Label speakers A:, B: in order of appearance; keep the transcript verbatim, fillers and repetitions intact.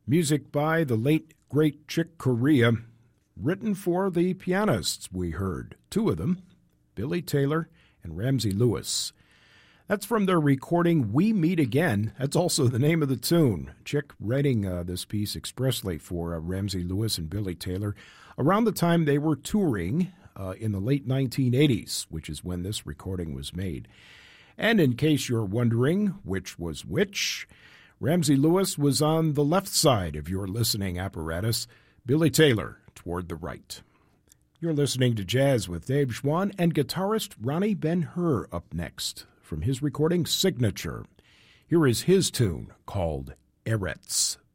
A: Music by the late, great Chick Corea, written for the pianists we heard, two of them, Billy Taylor and Ramsey Lewis. That's from their recording We Meet Again. That's also the name of the tune. Chick writing uh, this piece expressly for uh, Ramsey Lewis and Billy Taylor around the time they were touring uh, in the late nineteen eighties, which is when this recording was made. And in case you're wondering which was which, Ramsey Lewis was on the left side of your listening apparatus, Billy Taylor toward the right. You're listening to Jazz with Dave Schwann and guitarist Ronnie Ben-Hur up next from his recording Signature. Here is his tune called Eretz.